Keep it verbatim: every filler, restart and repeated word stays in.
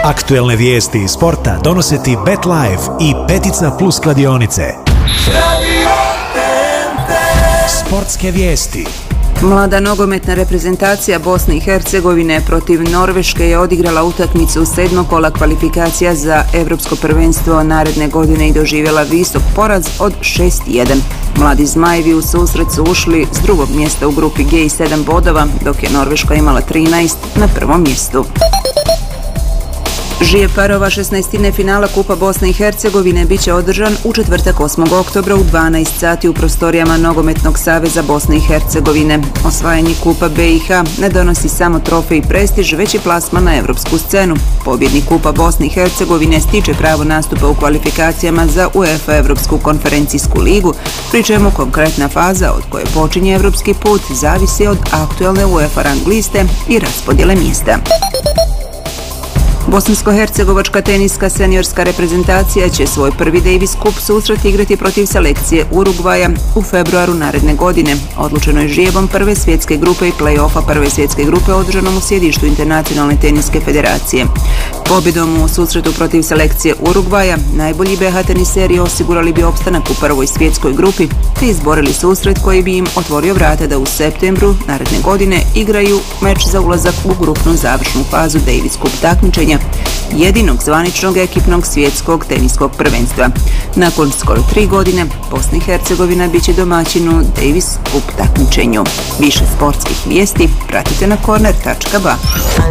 Aktuelne vijesti iz sporta donose ti BetLife i Petica Plus kladionice. Sportske vijesti. Mlada nogometna reprezentacija Bosne i Hercegovine protiv Norveške je odigrala utakmicu sedmog kola kvalifikacija za Evropsko prvenstvo naredne godine i doživjela visok poraz od šest jedan. Mladi Zmajevi u susret su ušli s drugog mjesta u grupi G i sedam bodova, dok je Norveška imala trinaest na prvom mjestu. Žije parova šesnaestine finala Kupa Bosne i Hercegovine bit će održan u četvrtak osmog oktobra u dvanaest sati u prostorijama Nogometnog saveza Bosne i Hercegovine. Osvajanje Kupa B i H ne donosi samo trofej i prestiž, već i plasman na evropsku scenu. Pobjednik Kupa Bosne i Hercegovine stiče pravo nastupa u kvalifikacijama za UEFA Evropsku konferencijsku ligu, pri čemu konkretna faza od koje počinje evropski put zavisi od aktualne UEFA rang liste i raspodjele mjesta. Bosansko-hercegovačka teniska seniorska reprezentacija će svoj prvi Davis Cup susret igrati protiv selekcije Urugvaja u februaru naredne godine. Odlučeno je žrijebom prve svjetske grupe i play-offa prve svjetske grupe održanom u sjedištu Internacionalne teniske federacije. Pobjedom u susretu protiv selekcije Urugvaja najbolji B H teniseri osigurali bi opstanak u prvoj svjetskoj grupi te izborili susret koji bi im otvorio vrata da u septembru naredne godine igraju meč za ulazak u grupnu završnu fazu Davis Cup takmičenja, jedinog zvaničnog ekipnog svjetskog teniskog prvenstva. Nakon skoro tri godine Bosna i Hercegovina bit će domaćinu Davis Cup takmičenju. Više sportskih vijesti pratite na corner tačka ba.